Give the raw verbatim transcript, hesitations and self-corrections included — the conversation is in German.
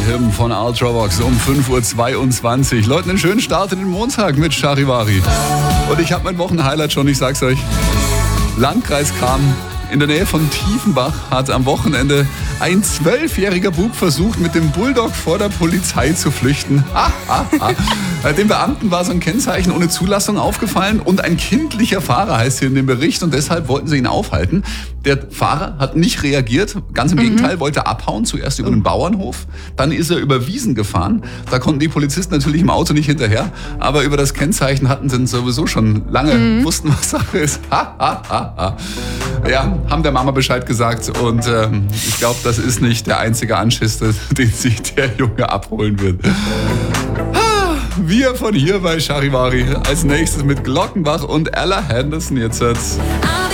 Him von Ultravox um fünf Uhr zweiundzwanzig. Leute, einen schönen Start in den Montag mit Charivari. Und ich habe mein Wochenhighlight schon, ich sag's euch. Landkreis Cham. In der Nähe von Tiefenbach hat am Wochenende ein zwölfjähriger Bub versucht, mit dem Bulldog vor der Polizei zu flüchten. Ha, ha, ha. Dem Beamten war so ein Kennzeichen ohne Zulassung aufgefallen und ein kindlicher Fahrer heißt hier in dem Bericht und deshalb wollten sie ihn aufhalten. Der Fahrer hat nicht reagiert, ganz im mhm. Gegenteil, wollte abhauen, zuerst über den Bauernhof, dann ist er über Wiesen gefahren. Da konnten die Polizisten natürlich im Auto nicht hinterher, aber über das Kennzeichen hatten sie sowieso schon lange, mhm. wussten, was Sache ist. Ha, ha, ha, ha. Ja, haben der Mama Bescheid gesagt und ähm, ich glaube, das ist nicht der einzige Anschiss, den sich der Junge abholen wird. Wir von hier bei Charivari als nächstes mit Glockenbach und Ella Henderson jetzt.